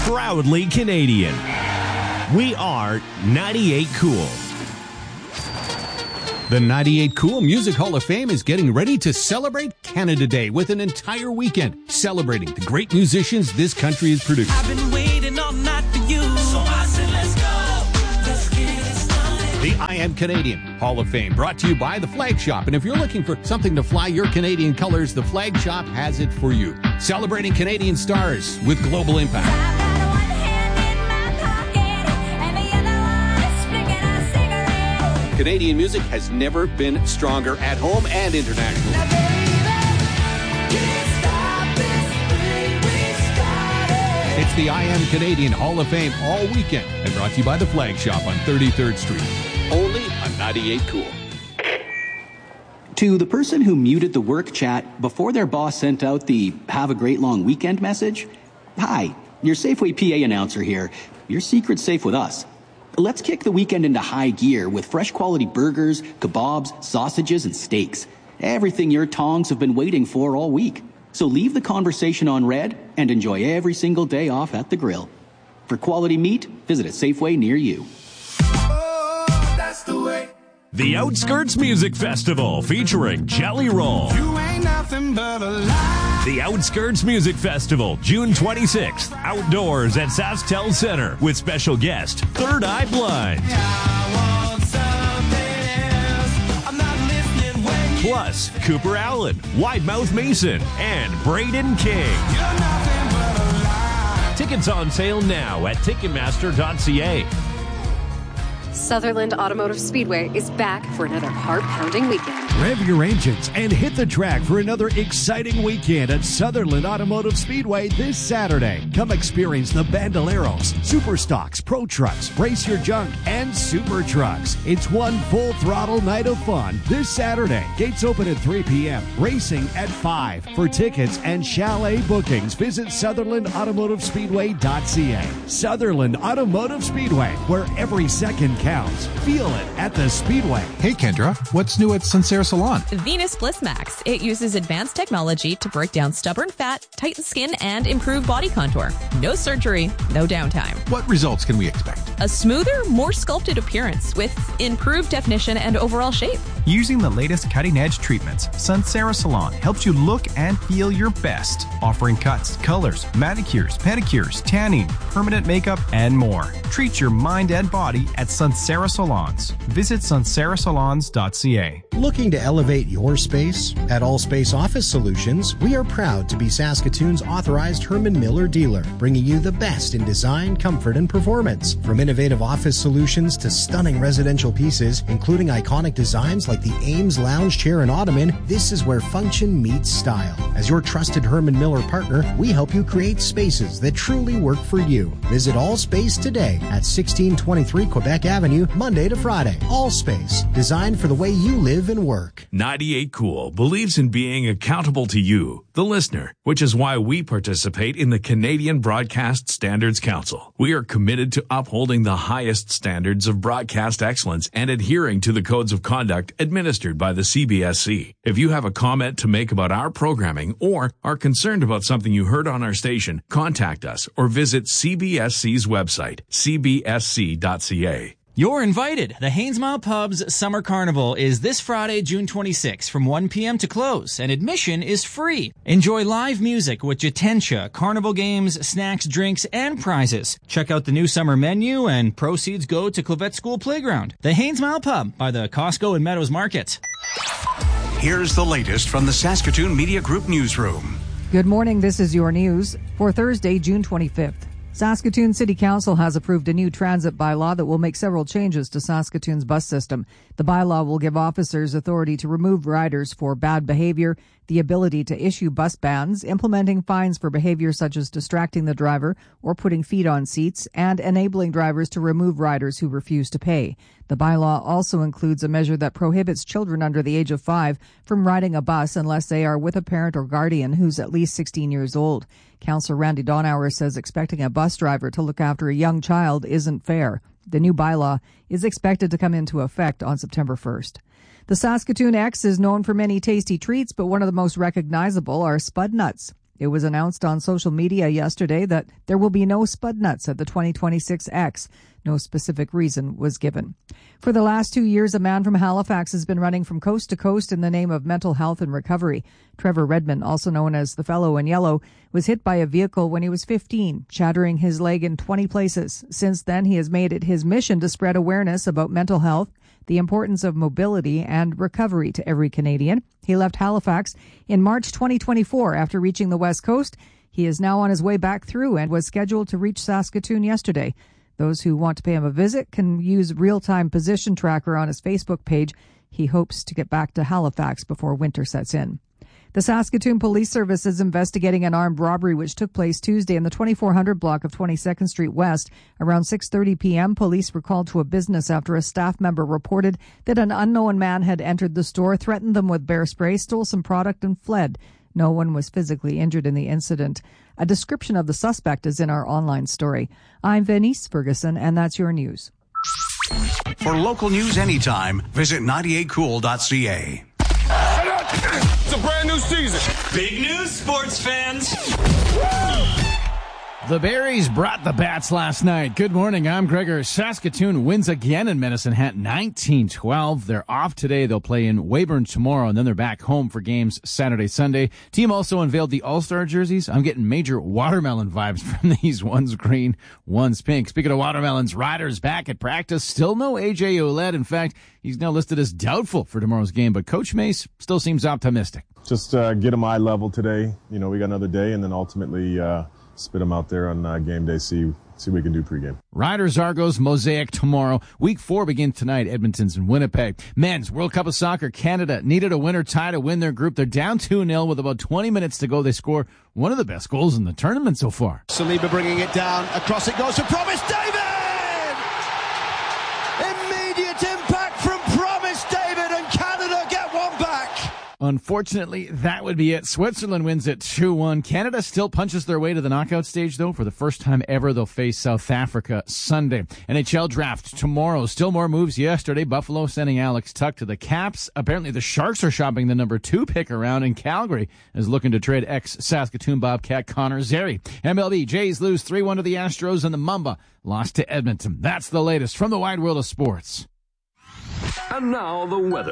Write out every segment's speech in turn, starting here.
proudly Canadian. We are 98 Cool. The 98 Cool Music Hall of Fame is getting ready to celebrate Canada Day with an entire weekend celebrating the great musicians this country has produced. I've been waiting all night for you, so I said let's go. Let's get it started. The I Am Canadian Hall of Fame, brought to you by The Flag Shop. And if you're looking for something to fly your Canadian colors, The Flag Shop has it for you. Celebrating Canadian stars with global impact. Canadian music has never been stronger at home and internationally. Now, baby, can't stop this thing we started. It's the I Am Canadian Hall of Fame all weekend and brought to you by The Flag Shop on 33rd Street. Only on 98 Cool. To the person who muted the work chat before their boss sent out the "Have a great long weekend" message, hi, your Safeway PA announcer here. Your secret's safe with us. Let's kick the weekend into high gear with fresh quality burgers, kebabs, sausages, and steaks. Everything your tongs have been waiting for all week. So leave the conversation on red and enjoy every single day off at the grill. For quality meat, visit a Safeway near you. Oh, that's the way. The Outskirts Music Festival featuring Jelly Roll. You ain't nothing but a lie. The Outskirts Music Festival, June 26th, outdoors at SaskTel Center with special guest Third Eye Blind. I want something else. I'm not listening when you Plus, Cooper Allen, Wide Mouth Mason, and Braden King. You're nothing but a lie. Tickets on sale now at Ticketmaster.ca. Sutherland Automotive Speedway is back for another heart-pounding weekend. Rev your engines and hit the track for another exciting weekend at Sutherland Automotive Speedway this Saturday. Come experience the Bandoleros, Super Stocks, Pro Trucks, Brace Your Junk, and Super Trucks. It's one full throttle night of fun this Saturday. Gates open at 3 p.m. Racing at 5. For tickets and chalet bookings, visit SutherlandAutomotiveSpeedway.ca. Sutherland Automotive Speedway, where every second counts. Feel it at the Speedway. Hey Kendra, what's new at Sunsera Salon? Venus Bliss Max. It uses advanced technology to break down stubborn fat, tighten skin, and improve body contour. No surgery, no downtime. What results can we expect? A smoother, more sculpted appearance with improved definition and overall shape. Using the latest cutting-edge treatments, Sunsera Salon helps you look and feel your best, offering cuts, colors, manicures, pedicures, tanning, permanent makeup, and more. Treat your mind and body at Sunsera Salons. Visit sunserasalons.ca. Looking to elevate your space? At All Space Office Solutions, we are proud to be Saskatoon's authorized Herman Miller dealer, bringing you the best in design, comfort, and performance. From innovative office solutions to stunning residential pieces, including iconic designs like the Ames lounge chair and ottoman, this is where function meets style. As your trusted Herman Miller partner, we help you create spaces that truly work for you. Visit All Space today at 1623 Quebec Avenue, Monday to Friday. All Space, designed for the way you live and work. 98 Cool believes in being accountable to you, the listener, which is why we participate in the Canadian Broadcast Standards Council. We are committed to upholding the highest standards of broadcast excellence and adhering to the codes of conduct administered by the CBSC. If you have a comment to make about our programming or are concerned about something you heard on our station, contact us or visit CBSC's website, cbsc.ca. You're invited. The Haynesmile Pub's Summer Carnival is this Friday, June 26th from 1 p.m. to close, and admission is free. Enjoy live music with Jatensha, carnival games, snacks, drinks, and prizes. Check out the new summer menu, and proceeds go to Clavette School Playground. The Haynesmile Pub by the Costco and Meadows Market. Here's the latest from the Saskatoon Media Group Newsroom. Good morning. This is your news for Thursday, June 25th. Saskatoon City Council has approved a new transit bylaw that will make several changes to Saskatoon's bus system. The bylaw will give officers authority to remove riders for bad behavior, the ability to issue bus bans, implementing fines for behavior such as distracting the driver or putting feet on seats, and enabling drivers to remove riders who refuse to pay. The bylaw also includes a measure that prohibits children under the age of 5 from riding a bus unless they are with a parent or guardian who's at least 16 years old. Councillor Randy Donauer says expecting a bus driver to look after a young child isn't fair. The new bylaw is expected to come into effect on September 1st. The Saskatoon X is known for many tasty treats, but one of the most recognizable are Spud Nuts. It was announced on social media yesterday that there will be no Spud Nuts at the 2026 X. No specific reason was given. For the last 2 years, a man from Halifax has been running from coast to coast in the name of mental health and recovery. Trevor Redmond, also known as the Fellow in Yellow, was hit by a vehicle when he was 15, shattering his leg in 20 places. Since then, he has made it his mission to spread awareness about mental health, the importance of mobility and recovery to every Canadian. He left Halifax in March 2024 after reaching the West Coast. He is now on his way back through and was scheduled to reach Saskatoon yesterday. Those who want to pay him a visit can use real-time position tracker on his Facebook page. He hopes to get back to Halifax before winter sets in. The Saskatoon Police Service is investigating an armed robbery which took place Tuesday in the 2400 block of 22nd Street West. Around 6:30 p.m., police were called to a business after a staff member reported that an unknown man had entered the store, threatened them with bear spray, stole some product, and fled. No one was physically injured in the incident. A description of the suspect is in our online story. I'm Venice Ferguson, and that's your news. For local news anytime, visit 98cool.ca. It's a brand new season. Big news, sports fans. The Berries brought the bats last night. Good morning, I'm Gregor. Saskatoon wins again in Medicine Hat, 19-12. They're off today. They'll play in Weyburn tomorrow, and then they're back home for games Saturday, Sunday. Team also unveiled the All-Star jerseys. I'm getting major watermelon vibes from these. One's green, one's pink. Speaking of watermelons, Riders back at practice. Still no AJ Ouellette. In fact, he's now listed as doubtful for tomorrow's game, but Coach Mace still seems optimistic. Just get him eye level today. You know, we got another day, and then ultimately spit them out there on game day, see what we can do pregame. Riders Argos Mosaic tomorrow. Week 4 begins tonight. Edmonton's in Winnipeg. Men's World Cup of Soccer. Canada needed a winner tie to win their group. They're down 2-0 with about 20 minutes to go. They score one of the best goals in the tournament so far. Saliba bringing it down. Across it goes to Promise David! Immediate impact from Promise David, and Canada get one back. Unfortunately, that would be it. Switzerland wins it 2-1. Canada still punches their way to the knockout stage, though. For the first time ever, they'll face South Africa Sunday. NHL draft tomorrow. Still more moves yesterday. Buffalo sending Alex Tuch to the Caps. Apparently, the Sharks are shopping the number 2 pick around, and Calgary is looking to trade ex-Saskatoon Bobcat Connor Zary. MLB, Jays lose 3-1 to the Astros, and the Mamba lost to Edmonton. That's the latest from the wide world of sports. And now the weather.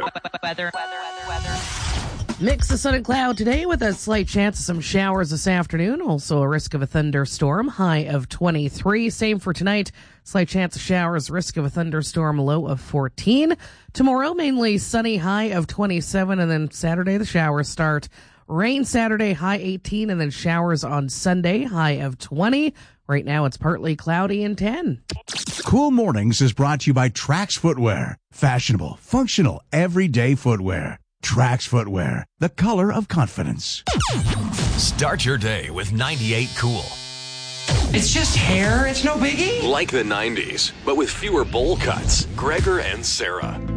Mix of sun and cloud today with a slight chance of some showers this afternoon. Also a risk of a thunderstorm, high of 23. Same for tonight. Slight chance of showers, risk of a thunderstorm, low of 14. Tomorrow, mainly sunny, high of 27. And then Saturday, the showers start. Rain Saturday, high 18. And then showers on Sunday, high of 20. Right now, it's partly cloudy and 10. Cool Mornings is brought to you by Trax Footwear. Fashionable, functional, everyday footwear. Trax Footwear, the color of confidence. Start your day with 98 Cool. It's just hair. It's no biggie. Like the 90s, but with fewer bowl cuts. Gregor and Sarah.